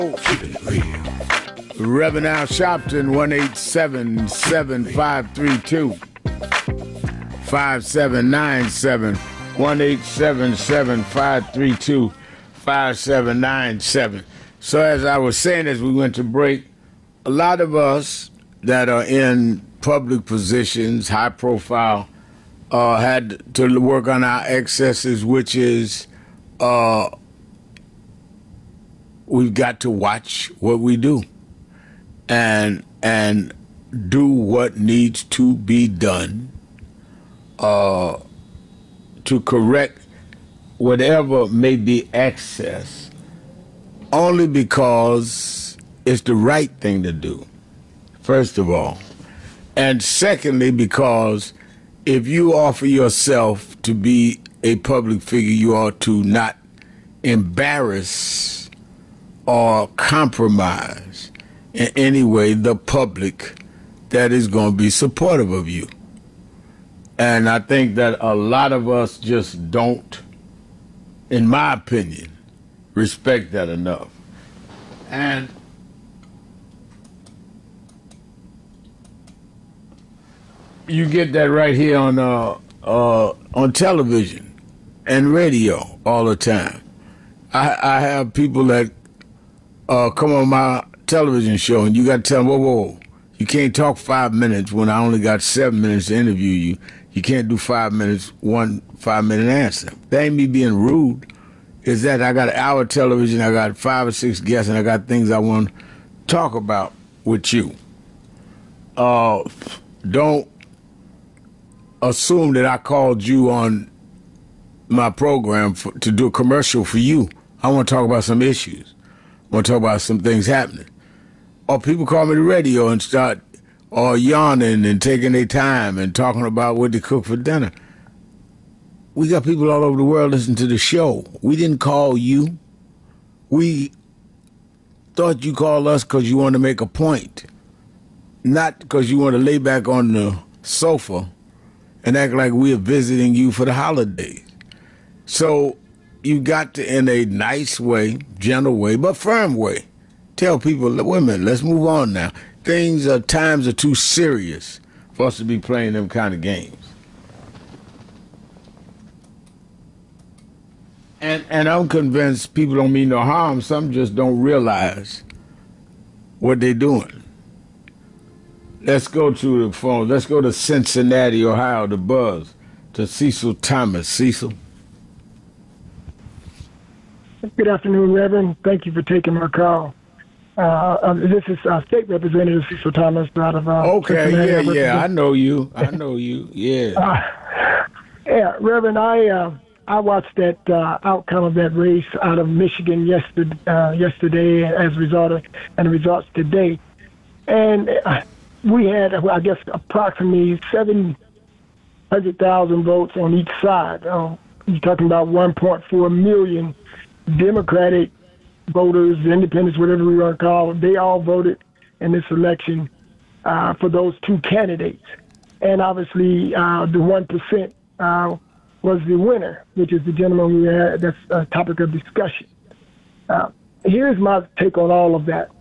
Reverend Al Sharpton, 1-877-532-5797, 1-877-532-5797. So as I was saying as we went to break, a lot of us that are in public positions, high profile, had to work on our excesses, which is we've got to watch what we do and do what needs to be done to correct whatever may be excess, only because it's the right thing to do, first of all. And secondly, because if you offer yourself to be a public figure, you ought to not embarrass or compromise in any way the public that is going to be supportive of you. And I think that a lot of us just don't, in my opinion, respect that enough. And you get that right here on television and radio all the time. I have people that come on my television show, and you got to tell them, whoa, you can't talk 5 minutes when I only got 7 minutes to interview you. You can't do 5 minutes, 1 5-minute answer. That ain't me being rude. It's that I got an hour television, I got 5 or 6 guests, and I got things I want to talk about with you. Don't assume that I called you on my program to do a commercial for you. I want to talk about some issues. I want to talk about some things happening. Or people call me the radio and start yawning and taking their time and talking about what they cook for dinner. We got people all over the world listening to the show. We didn't call you. We thought you called us because you wanted to make a point, not because you want to lay back on the sofa and act like we're visiting you for the holidays. So you got to, in a nice way, gentle way, but firm way, tell people, wait a minute, let's move on now. Times are too serious for us to be playing them kind of games. And I'm convinced people don't mean no harm. Some just don't realize what they're doing. Let's go to the phone. Let's go to Cincinnati, Ohio, the Buzz, to Cecil Thomas. Cecil. Good afternoon, Reverend. Thank you for taking my call. This is State Representative Cecil Thomas out of Okay, yeah, I know you. Yeah. Yeah, Reverend, I watched that outcome of that race out of Michigan yesterday as a result of, and the results today. And we had, I guess, approximately 700,000 votes on each side. You're talking about 1.4 million Democratic voters, independents, whatever we want to call it. They all voted in this election for those two candidates. And obviously, the 1% was the winner, which is the gentleman we had. That's a topic of discussion. Here's my take on all of that.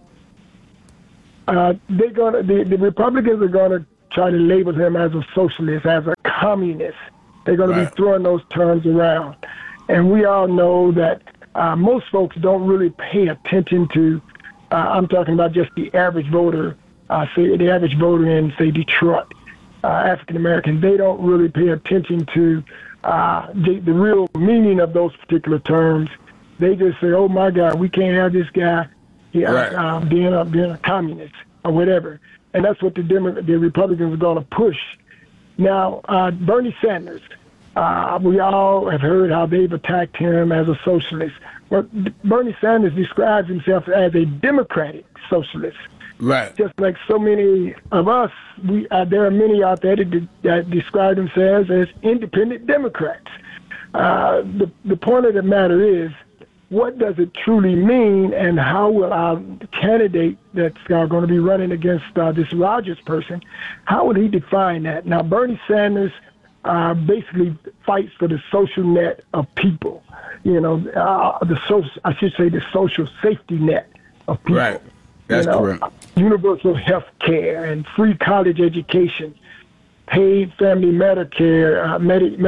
The Republicans are going to try to label him as a socialist, as a communist. They're going to be throwing those terms around. And we all know that most folks don't really pay attention to, I'm talking about just the average voter, say the average voter in, say, Detroit, African-American. They don't really pay attention to the real meaning of those particular terms. They just say, oh, my God, we can't have this guy being a communist or whatever. And that's what the Republicans are going to push. Now, Bernie Sanders, we all have heard how they've attacked him as a socialist. Well, Bernie Sanders describes himself as a democratic socialist. Right. Just like so many of us, there are many out there that describe themselves as independent Democrats. The point of the matter is, what does it truly mean, and how will our candidate that's going to be running against this Rogers person, how will he define that? Now, Bernie Sanders basically fights for the social net of people, the social safety net of people. Right. That's correct. Universal health care and free college education, paid family Medicare,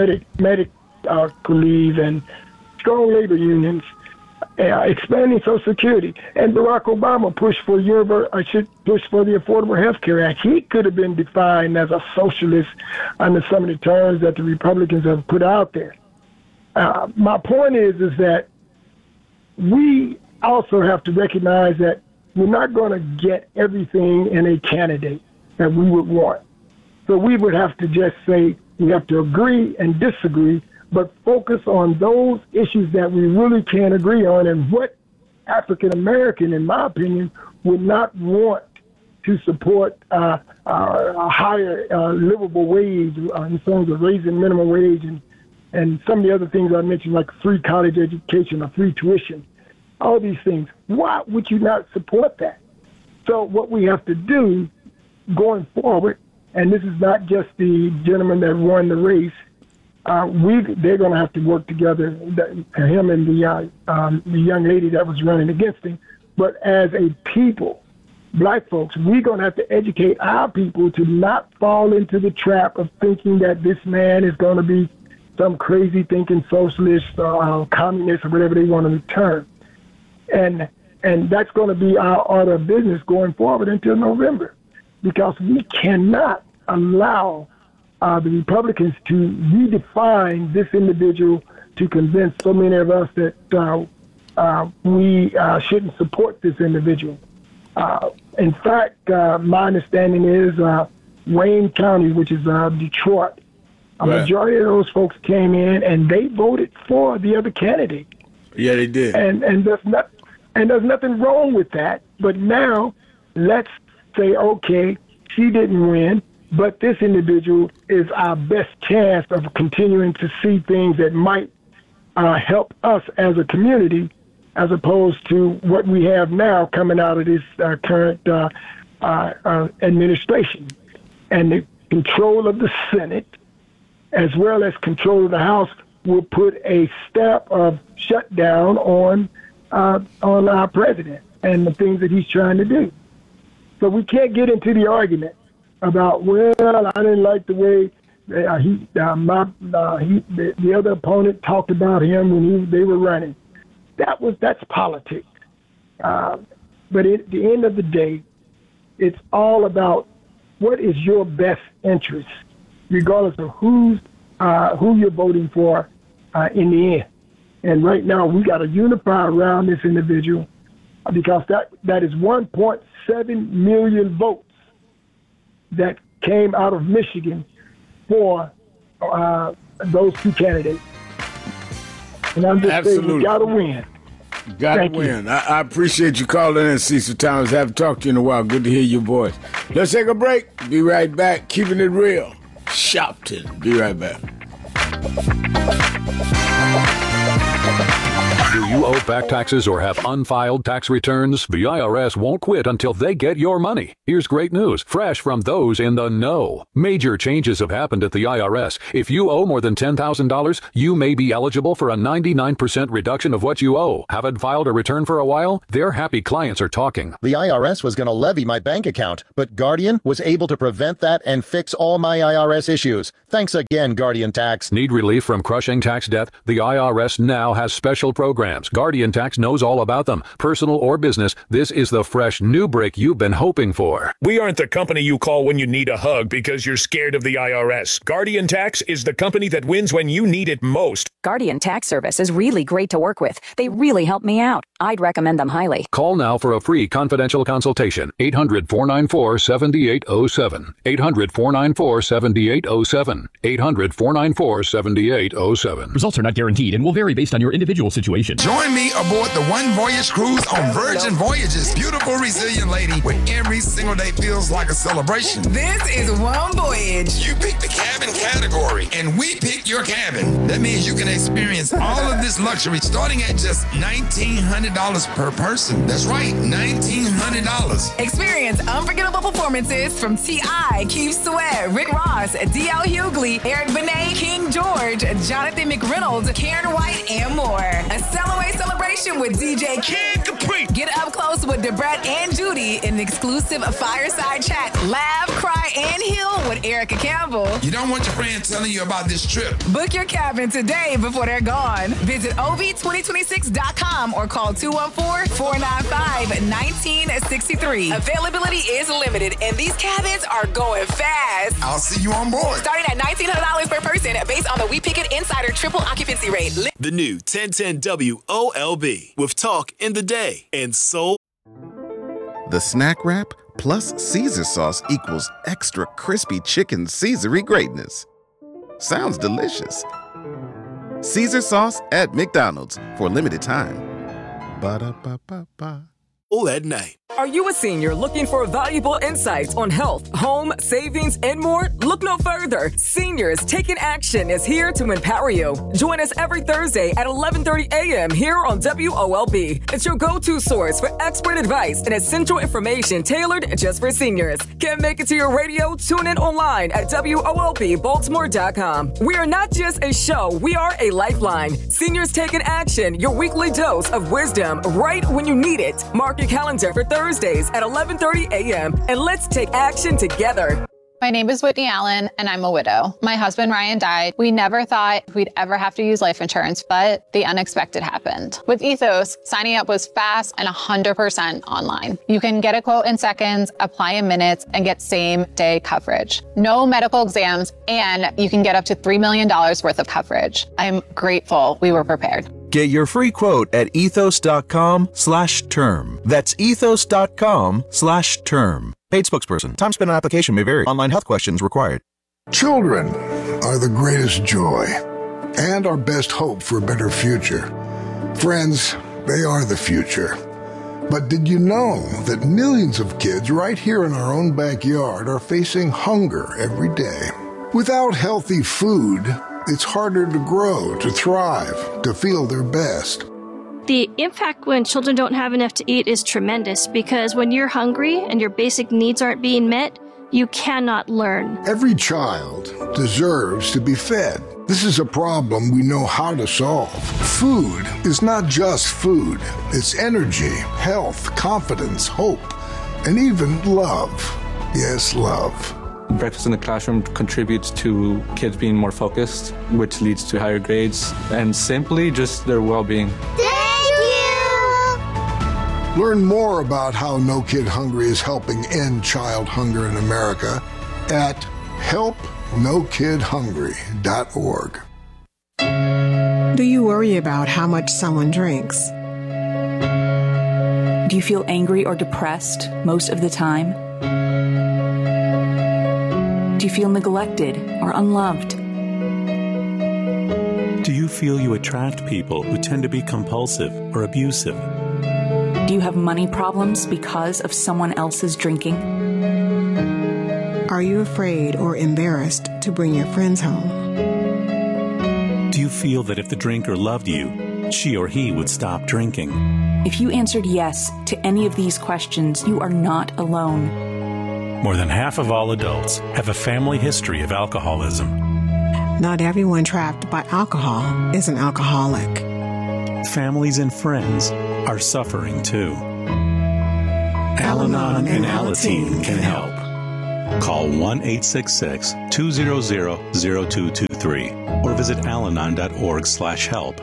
medical leave, and strong labor unions, expanding Social Security. And Barack Obama pushed for the Affordable Health Care Act. He could have been defined as a socialist under some of the terms that the Republicans have put out there. My point is that we also have to recognize that we're not going to get everything in a candidate that we would want. So we would have to just say we have to agree and disagree, but focus on those issues that we really can agree on, and what African American, in my opinion, would not want to support a higher livable wage in terms of raising minimum wage and some of the other things I mentioned, like free college education or free tuition, all these things. Why would you not support that? So what we have to do going forward, and this is not just the gentleman that won the race, they're going to have to work together, him and the young lady that was running against him. But as a people, black folks, we're going to have to educate our people to not fall into the trap of thinking that this man is going to be some crazy thinking socialist or communist or whatever they want to term. And that's going to be our order of business going forward until November, because we cannot allow the Republicans to redefine this individual to convince so many of us that we shouldn't support this individual. In fact, my understanding is Wayne County, which is Detroit, a majority of those folks came in and they voted for the other candidate. Yeah, they did. And there's nothing wrong with that. But now let's say, okay, she didn't win, but this individual is our best chance of continuing to see things that might help us as a community, as opposed to what we have now coming out of this current administration. And the control of the Senate, as well as control of the House, will put a stamp of shutdown on our president and the things that he's trying to do. So we can't get into the argument about, well, I didn't like the way the other opponent talked about him when they were running. That's politics. But at the end of the day, it's all about what is your best interest, regardless of who you're voting for in the end. And right now, we got to unify around this individual, because that is 1.7 million votes that came out of Michigan for those two candidates. And I'm just saying, we got to win. Got to win. I appreciate you calling in, Cecil Thomas. Haven't talked to you in a while. Good to hear your voice. Let's take a break. Be right back. Keeping it real. Shopton. Be right back. Do you owe back taxes or have unfiled tax returns? The IRS won't quit until they get your money. Here's great news, fresh from those in the know. Major changes have happened at the IRS. If you owe more than $10,000, you may be eligible for a 99% reduction of what you owe. Haven't filed a return for a while? Their happy clients are talking. The IRS was going to levy my bank account, but Guardian was able to prevent that and fix all my IRS issues. Thanks again, Guardian Tax. Need relief from crushing tax debt? The IRS now has special programs. Guardian Tax knows all about them. Personal or business, this is the fresh new break you've been hoping for. We aren't the company you call when you need a hug because you're scared of the IRS. Guardian Tax is the company that wins when you need it most. Guardian Tax Service is really great to work with. They really help me out. I'd recommend them highly. Call now for a free confidential consultation. 800-494-7807. 800-494-7807. 800-494-7807. Results are not guaranteed and will vary based on your individual situation. Join me aboard the One Voyage Cruise on Virgin Voyages. Beautiful, resilient lady, where every single day feels like a celebration. This is One Voyage. You pick the cabin category, and we pick your cabin. That means you can experience all of this luxury starting at just $1,900 per person. That's right, $1,900. Experience unforgettable performances from T.I., Keith Sweat, Rick Ross, D.L. Hughley, Mowgli, Eric Benet, King George, Jonathan McReynolds, Karen White, and more. A Cellaway celebration with DJ Kid Capri. Get up close with Debrett and Judy in an exclusive fireside chat. Laugh, cry, and heal with Erica Campbell. You don't want your friends telling you about this trip. Book your cabin today before they're gone. Visit OV2026.com or call 214-495-1963. Availability is limited, and these cabins are going fast. I'll see you on board. Starting at $1,900 per person based on the We Pick It Insider triple occupancy rate. The new 1010 WOLB with talk in the day and soul. The snack wrap plus Caesar sauce equals extra crispy chicken Caesar-y greatness. Sounds delicious. Caesar sauce at McDonald's for a limited time. Ba-da-ba-ba-ba. All at night. Are you a senior looking for valuable insights on health, home, savings, and more? Look no further. Seniors Taking Action is here to empower you. Join us every Thursday at 11:30 a.m. here on WOLB. It's your go-to source for expert advice and essential information tailored just for seniors. Can't make it to your radio? Tune in online at WOLBbaltimore.com. We are not just a show, we are a lifeline. Seniors Taking Action, your weekly dose of wisdom right when you need it. Mark your calendar for Thursdays at 11:30 a.m. and let's take action together. My name is Whitney Allen, and I'm a widow. My husband, Ryan, died. We never thought we'd ever have to use life insurance, but the unexpected happened. With Ethos, signing up was fast and 100% online. You can get a quote in seconds, apply in minutes, and get same-day coverage. No medical exams, and you can get up to $3 million worth of coverage. I'm grateful we were prepared. Get your free quote at ethos.com/term. That's ethos.com/term. Paid spokesperson. Time spent on application may vary. Online health questions required. Children are the greatest joy and our best hope for a better future. Friends, they are the future. But did you know that millions of kids right here in our own backyard are facing hunger every day? Without healthy food, it's harder to grow, to thrive, to feel their best. The impact when children don't have enough to eat is tremendous because when you're hungry and your basic needs aren't being met, you cannot learn. Every child deserves to be fed. This is a problem we know how to solve. Food is not just food. It's energy, health, confidence, hope, and even love. Yes, love. Breakfast in the classroom contributes to kids being more focused, which leads to higher grades, and simply just their well-being. Learn more about how No Kid Hungry is helping end child hunger in America at helpnokidhungry.org. Do you worry about how much someone drinks? Do you feel angry or depressed most of the time? Do you feel neglected or unloved? Do you feel you attract people who tend to be compulsive or abusive? Do you have money problems because of someone else's drinking? Are you afraid or embarrassed to bring your friends home? Do you feel that if the drinker loved you, she or he would stop drinking? If you answered yes to any of these questions, you are not alone. More than half of all adults have a family history of alcoholism. Not everyone trapped by alcohol is an alcoholic. Families and friends are suffering too. Al-Anon and Alateen can help. Call 1-866-200-0223 or visit alanon.org/help.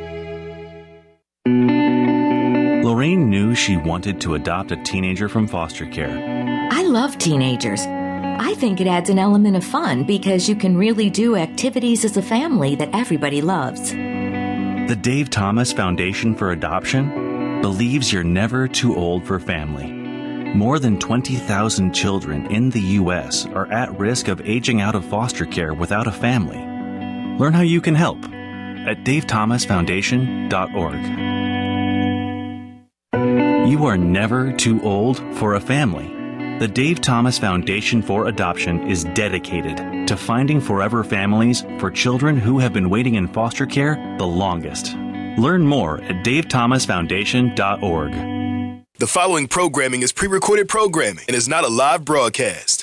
Lorraine knew she wanted to adopt a teenager from foster care. I love teenagers. I think it adds an element of fun because you can really do activities as a family that everybody loves. The Dave Thomas Foundation for Adoption believes you're never too old for family. More than 20,000 children in the U.S. are at risk of aging out of foster care without a family. Learn how you can help at davethomasfoundation.org. You are never too old for a family. The Dave Thomas Foundation for Adoption is dedicated to finding forever families for children who have been waiting in foster care the longest. Learn more at davethomasfoundation.org. The following programming is pre-recorded programming and is not a live broadcast.